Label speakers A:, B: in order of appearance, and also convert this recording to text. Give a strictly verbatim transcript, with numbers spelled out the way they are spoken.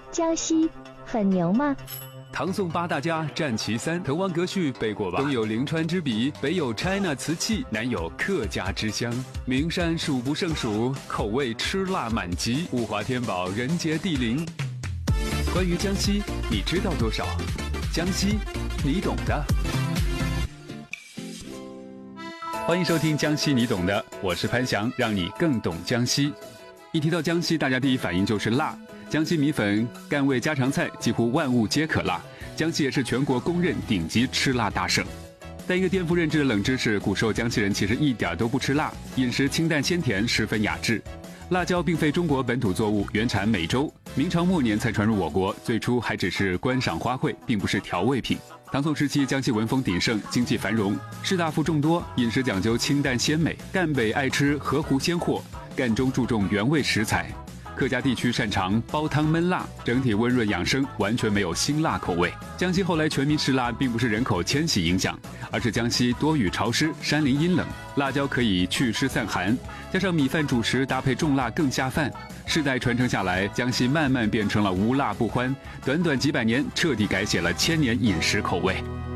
A: 江西很牛吗？
B: 唐宋八大家占其三，滕王阁序背过吧？东有临川之笔，北有 China 瓷器，南有客家之乡。名山数不胜数，口味吃辣满级，物华天宝，人杰地灵。关于江西，你知道多少？江西，你懂的。欢迎收听江西你懂的，我是潘翔，让你更懂江西。一提到江西，大家第一反应就是辣。江西米粉、赣味家常菜几乎万物皆可辣，江西也是全国公认顶级吃辣大省。但一个颠覆认知的冷知识，古时候江西人其实一点都不吃辣，饮食清淡鲜甜，十分雅致。辣椒并非中国本土作物，原产美洲，明朝末年才传入我国，最初还只是观赏花卉，并不是调味品。唐宋时期，江西文风鼎盛，经济繁荣，士大夫众多，饮食讲究清淡鲜美。赣北爱吃河湖鲜货，赣中注重原味食材。客家地区擅长煲汤焖辣，整体温润养生，完全没有辛辣口味。江西后来全民吃辣，并不是人口迁徙影响，而是江西多雨潮湿，山林阴冷，辣椒可以祛湿散寒，加上米饭主食搭配重辣更下饭。世代传承下来，江西慢慢变成了无辣不欢，短短几百年彻底改写了千年饮食口味。